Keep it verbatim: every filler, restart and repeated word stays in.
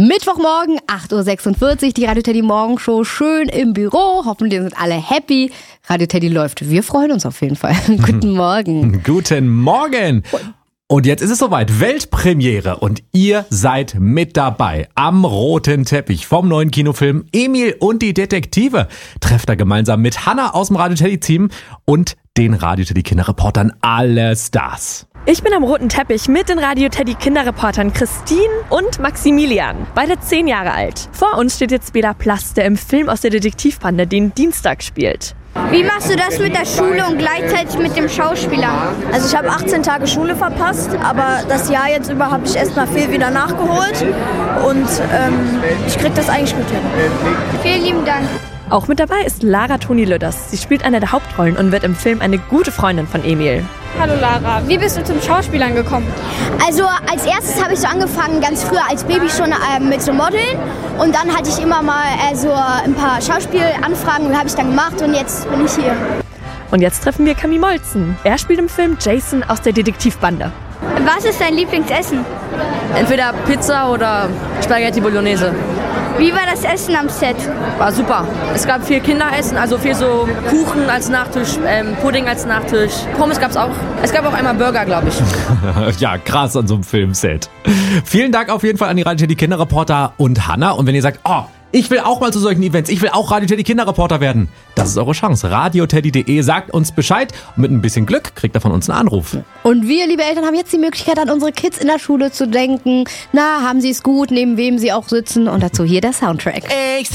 Mittwochmorgen, acht Uhr sechsundvierzig, die Radio Teddy Morgenshow, schön im Büro. Hoffentlich sind alle happy. Radio Teddy läuft. Wir freuen uns auf jeden Fall. Guten Morgen. Guten Morgen. Und jetzt ist es soweit, Weltpremiere und ihr seid mit dabei am roten Teppich vom neuen Kinofilm Emil und die Detektive. Trefft da gemeinsam mit Hannah aus dem Radio Teddy Team und den Radio Teddy Kinderreportern alle Stars. Ich bin am roten Teppich mit den Radio Teddy Kinderreportern Christine und Maximilian, beide zehn Jahre alt. Vor uns steht jetzt Bela Plass, der im Film aus der Detektivbande den Dienstag spielt. Wie machst du das mit der Schule und gleichzeitig mit dem Schauspieler? Also ich habe achtzehn Tage Schule verpasst, aber das Jahr jetzt über habe ich erstmal viel wieder nachgeholt und ähm, ich krieg das eigentlich gut hin. Vielen lieben Dank. Auch mit dabei ist Lara Toni-Lüders. Sie spielt eine der Hauptrollen und wird im Film eine gute Freundin von Emil. Hallo Lara, wie bist du zum Schauspielern gekommen? Also als erstes habe ich so angefangen, ganz früher als Baby schon äh, mit so Modeln. Und dann hatte ich immer mal äh, so ein paar Schauspielanfragen und habe ich dann gemacht und jetzt bin ich hier. Und jetzt treffen wir Camille Molzen. Er spielt im Film Jason aus der Detektivbande. Was ist dein Lieblingsessen? Entweder Pizza oder Spaghetti Bolognese. Wie war das Essen am Set? War super. Es gab viel Kinderessen, also viel so Kuchen als Nachtisch, ähm, Pudding als Nachtisch. Pommes gab's auch. Es gab auch einmal Burger, glaube ich. Ja, krass an so einem Filmset. Vielen Dank auf jeden Fall an die Radio Teddy Kinderreporter und Hannah. Und wenn ihr sagt, oh, ich will auch mal zu solchen Events, ich will auch Radio Teddy Kinderreporter werden, das ist eure Chance. radio teddy punkt de, sagt uns Bescheid und mit ein bisschen Glück kriegt ihr von uns einen Anruf. Und wir, liebe Eltern, haben jetzt die Möglichkeit, an unsere Kids in der Schule zu denken. Na, haben sie es gut, neben wem sie auch sitzen und dazu hier der Soundtrack. Ich